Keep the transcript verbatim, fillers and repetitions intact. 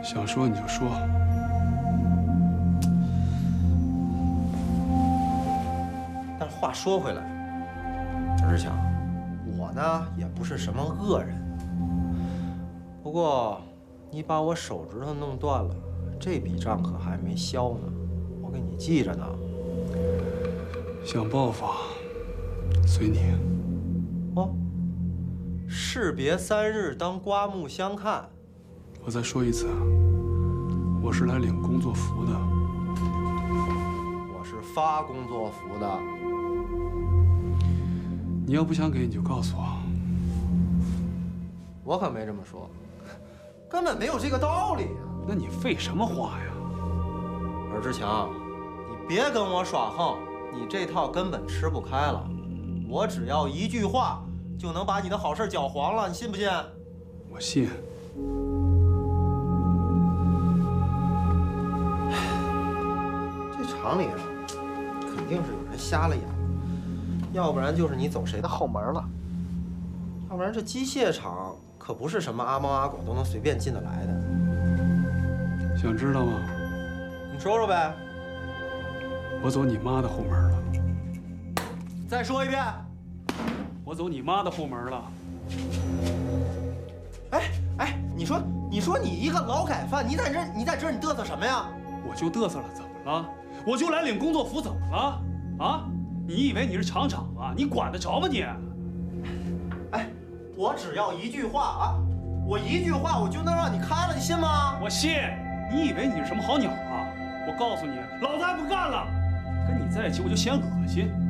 想说你就说。 但话说回来，陈志强，我呢也不是什么恶人，不过你把我手指头弄断了，这笔账可还没消呢，我给你记着呢。 想报复，随你。 哦，士别三日，当刮目相看。 我再说一次，我是来领工作服的。 我是发工作服的。 你要不想给，你就告诉我。 我可没这么说，根本没有这个道理啊！ 那你废什么话呀？ 尔志强，你别跟我耍横，你这套根本吃不开了。我只要一句话，就能把你的好事搅黄了，你信不信？ 我信。 这厂里啊，肯定是有人瞎了眼，要不然就是你走谁的后门了，要不然这机械厂可不是什么阿猫阿狗都能随便进得来的。 想知道吗？ 你说说呗。 我走你妈的后门了。 再说一遍。 我走你妈的后门了。 哎哎，你说你说你一个劳改犯，你在这你在这儿你嘚瑟什么呀？ 我就嘚瑟了，怎么了？我就来领工作服，怎么了？啊？你以为你是厂长啊？你管得着吗你？ 哎，我只要一句话啊，我一句话我就能让你开了，你信吗？ 我信。你以为你是什么好鸟啊？我告诉你，老子还不干了！跟你在一起我就嫌恶心。